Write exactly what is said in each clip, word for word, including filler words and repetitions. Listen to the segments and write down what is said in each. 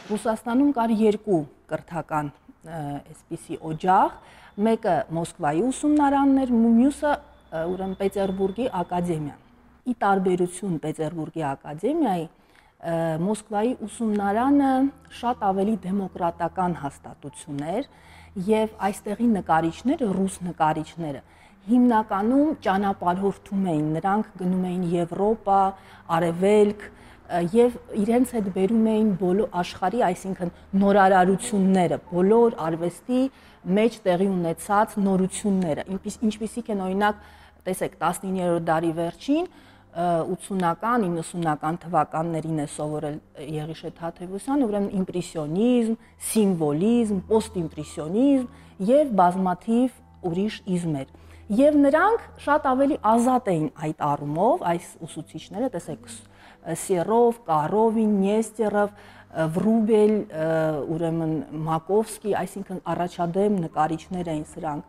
Ռուսաստանում կար երկու կրթական այսպիսի օջախ, մեկը Մոսկվայի ուսումնարանն էր, մյուսը ուրեմն Պետերբուրգի ակադեմիան։ Ի տարբերություն Պետերբուրգի ակադեմիայի, Մոսկվայի ուսումնարանը շատ ավելի դեմոկրատական հաստատություն էր եւ այստեղի նկարիչները, ռուս նկարիչները հիմնականում ճանապարհորդում էին, նրանք գնում էին Եվրոպա, Արևելք եւ իրենց հետ բերում էին բոլոր աշխարհի, այսինքն նորարարությունները, բոլոր արվեստի մեջ տեղի ունեցած նորությունները, ինչպիսիք են օրինակ, տեսեք, տասնիններորդ դարի վերջին ութսունական, իննսունական թվականներին է սովորել Եղիշե Թադևոսյանը, ուրեմն իմպրեսիոնիզմ, սիմվոլիզմ, պոստիմպրեսիոնիզմ եւ բազմաթիվ ուրիշ իզմեր։ Եվ նրանք շատ ավելի ազատ էին այդ առումով, այս ուսուցիչները, տեսեք, Սերով, Կարովին, Նեստերով, Վրուբել, ուրեմն Մակովսկի, այսինքն առաջադեմ նկարիչներ էին սրանք։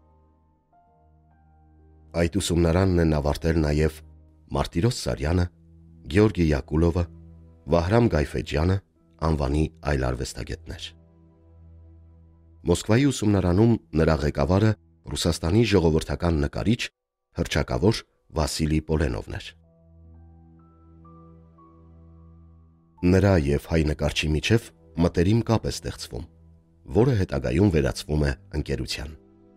Այդ ուսումնարանն են ավարտել նաև Մարտիրոս Սարյանը, Գեորգի Յակուլովը, Վահրամ Գայֆեջյանը, անվանի այլ արվեստագետներ։ Մոսկվայի ուսումնարանում նրա ղեկավարը Ռուսաստանի ժողովրդական նկարիչ, հռչակավոր Վասիլի Պոլենովն էր։ Նրա եւ հայ նկարչի միջև մտերիմ կապ է ստեղծվում, որը հետագայում վերածվում է ընկերության։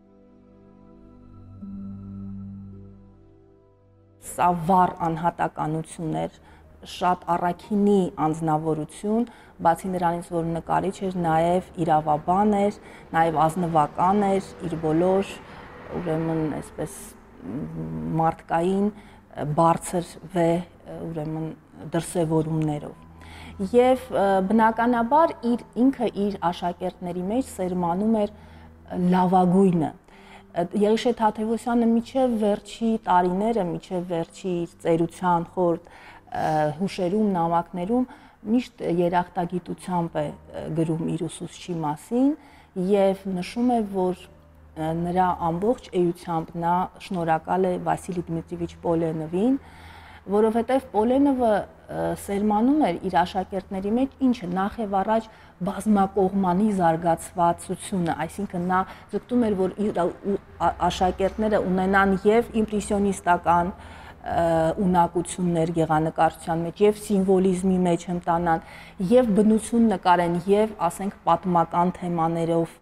Սա վառ անհատականություն էր, շատ առաքինի անձնավորություն, բացի նրանից, որ նկարիչ էր, նաև իրավաբան էր, նաև ազնվական էր, իր բոլոր, ուրեմն, այսպես մարդկային բարձր վեհ, ուրեմն դրսևորումներով։ Եվ բնականաբար իր ինքը իր աշակերտների մեջ սերմանում էր լավագույնը։ Եղիշե Թադևոսյանը միջև վերջի տարիները, միջև վերջի իր ծերության խորտ հուշերում, նամակներում միշտ երախտագիտությամբ է գրում իր ուսուցչի մասին եւ նշում է, որ նրա ամբողջ էությամբ նա շնորհակալ է Վասիլի Դմիտրիևիչ Պոլենովին, որովհետեւ Պոլենովը սերմանում էր իր աշակերտների մեջ ինչը նախ եւ առաջ բազմակողմանի զարգացվածությունը, այսինքն նա ձգտում էր, որ իր աշակերտները ունենան եւ իմպրեսիոնիստական ունակություններ գեղանկարչության մեջ եւ սիմվոլիզմի մեջ հմտանան եւ բնություն նկարեն եւ ասենք պատմական թեմաներով։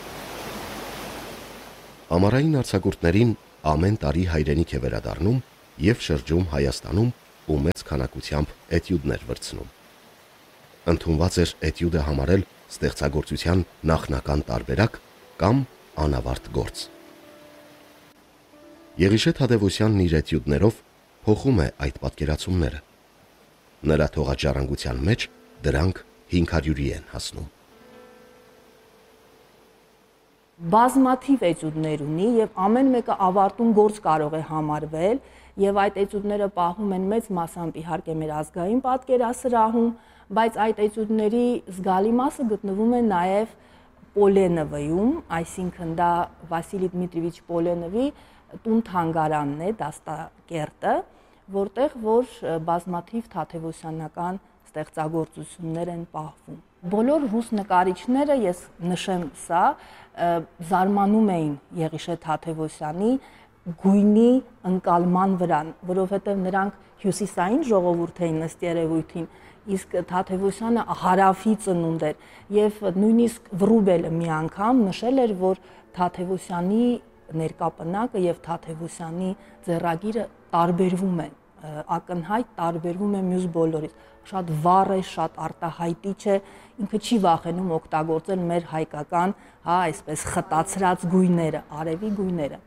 Ամառային արձակուրդներին ամեն տարի հայրենիք է վերադառնում եւ շրջում Հայաստանում ու մեծ քանակությամբ էտյուդներ վրձնում։ Ընդունված էր էտյուդը համարել ստեղծագործության նախնական տարբերակ կամ անավարտ գործ։ Եղիշե Թադևոսյանն իր էտյուդներով փոխում է այդ պատկերացումները։ Նրա թողաջարանկության մեջ դրանք հինգ հարյուրի են հասնում։ Բազմաթիվ էտյուդներ ունի եւ ամեն մեկը ավարտուն գործ կարող է համարվել եւ այդ էտյուդները պահում են մեծ մասամբ իհարկե մեր ազգային պատկերասրահում, բայց այդ էտյուդների զգալի մասը գտնվում է նաեւ Պոլենովում, այսինքն դա Վասիլի Դմիտրիևիչ Պոլենովի տուն-թանգարանն է, դաստակերտը, որտեղ որ բազմաթիվ թադևոսյանական ստեղծագործություններ են պահվում։ Բոլոր ռուս նկարիչները, ես նշեմ սա, զարմանում էին Եղիշե Թադևոսյանի գույնի ընկալման վրա, որովհետև նրանք հյուսիսային ժողովուրդ էին ըստ երևույթին, իսկ Թադևոսյանը հարավի ծնունդ էր եւ նույնիսկ Վրուբելը մի անգամ նշել էր, որ Թադևոսյանի ներկապնակը եւ Թադևոսյանի ձեռագիրը տարբերվում են, ակնհայտ տարբերվում է մյուս բոլորից, շատ վառ է, շատ արտահայտիչ է, ինքը չի վախենում օգտագործել մեր հայկական, հա, այսպես խտացրած գույները, արևի գույները։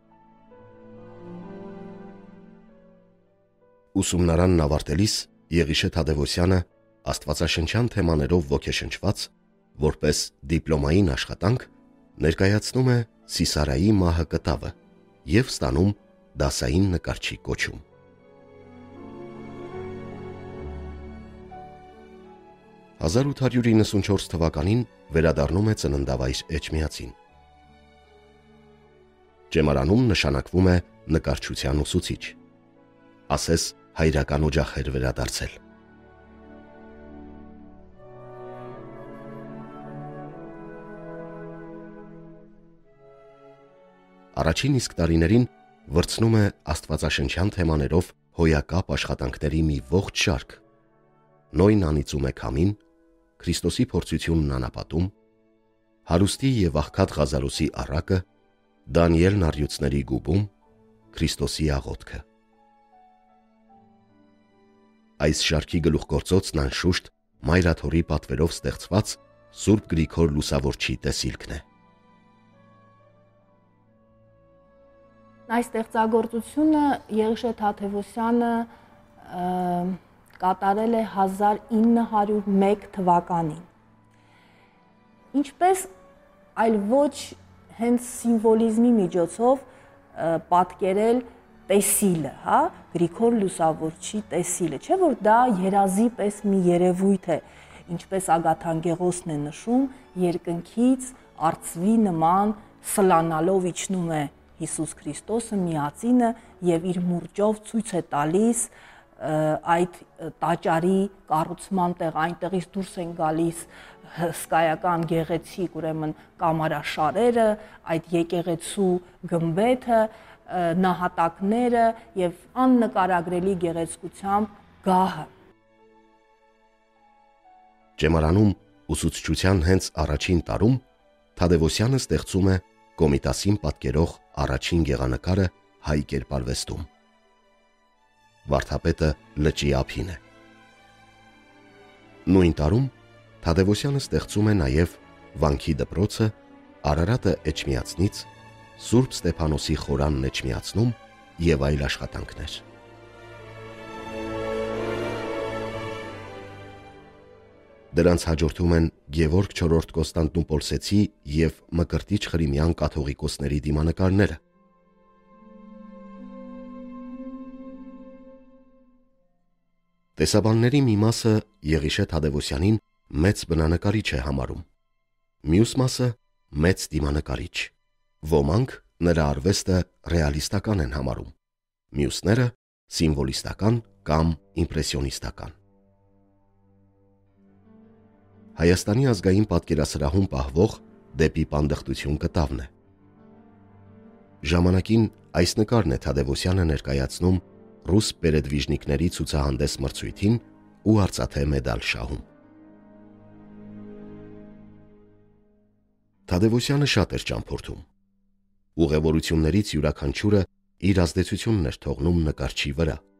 Ուսումնարանն ավարտելիս Եղիշե Թադևոսյանը աստվածաշնչյան թեմաներով ոգեշնչված, որպես դիպլոմային աշխատանք, ներկայացնում է Սիսարայի մահը կտավը եւ ստանում դասային նկարչի կոչում։ հազար ութ հարյուր իննսունչորս թվականին վերադառնում է ծննդավայր Էջմիածին։ Ճեմարանում նշանակվում է նկարչության ուսուցիչ։ Ասես հայրական օջախ էր վերադարձել։ Առաջին իսկ տարիներին վրցնում է աստվածաշնչյան թեմաներով հոյակապ աշխատանքների մի ողջ շարք. Նոյն անիծում է քամին, Քրիստոսի փորձությունն անապատում, հարուստի եւ աղքատ Ղազարոսի առակը, Դանիել նարյուցների գուբում, Քրիստոսի աղոթքը։ Այս շարքի գլուխգործոցն անշուշտ Մայրաթորի պատվերով ստեղծված Սուրբ Գրիգոր Լուսավորչի տեսիլքն է։ Այս ստեղծագործությունը Եղիշե Թադևոսյանը կատարել է հազար ինը հարյուր մեկ թվականին։ Ինչպես այլ ոչ հենց սիմվոլիզմի միջոցով պատկերել տեսիլը, հա, Գրիգոր Լուսավորչի տեսիլը, չէ՞ որ դա երազի պես մի երևույթ է, ինչպես Ագաթան Գեղոսն է նշում, երկնքից արծվի նման սլանալով իջնում է Հիսուս Քրիստոսը միածինը եւ իր մուրճով ցույց է տալիս այդ տաճարի կառուցման տեղ, այնտեղից դուրս են գալիս հսկայական գեղեցիկ, ուրեմն կամարաշարերը, այդ եկեղեցու գմբեթը, նահատակները եւ աննկարագրելի գեղեցկությամբ գահը։ Ճեմարանում ուսուցչության հենց առաջին տարում Թադևոսյանը ստեղծում է Կոմիտասին պատկերող առաջին գեղանկարը հայ կերպարվեստում։ Վարդապետը լճի ափին է։ Նույն տարում Թադևոսյանը ստեղծում է նաև Վանքի դպրոցը, Արարատը Էջմիածնից, Սուրբ Ստեփանոսի խորանն Էջմիածնում եւ այլ աշխատանքներ։ Դրանց հաջորդում են Գևորգ չորրորդ Կոստանդնուպոլսեցի եւ Մկրտիչ Խրիմյան կաթողիկոսների դիմանկարները։ Տեսաբանների մի մասը Եղիշե Թադևոսյանին մեծ բնանկարիչ է համարում, մյուս մասը մեծ դիմանկարիչ, ոմանք նրա արվեստը ռեալիստական են համարում, մյուսները սիմվոլիստական կամ իմպրեսիոնիստական։ Հայաստանի ազգային պատկերասրահում պահվող դեպի պանդխտություն կտավն է։ Ժամանակին այս նկարն է Թադևոսյանը ներկայացնում ռուս պերեդվիժնիկների ցուցահանդես մրցույթին ու արծաթե մեդալ շահում։ Թադևոսյանը շատ էր ճամփորդում։ Ուղևորություններից յուրաքանչյուրը իր ազդեցությունն էր թողնում նկարչի վրա։